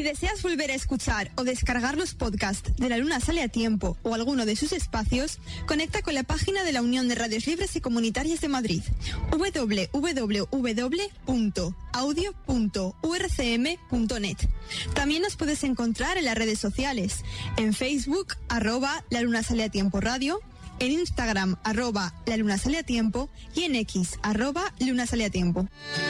deseas volver a escuchar o descargar los podcasts de La Luna Sale a Tiempo o alguno de sus espacios, conecta con la página de la Unión de Radios Libres y Comunitarias de Madrid, www.audio.urcm.net. También nos puedes encontrar en las redes sociales, en Facebook, @La Luna Sale a Tiempo Radio, en Instagram, @La Luna Sale a Tiempo y en X, @Luna Sale a Tiempo.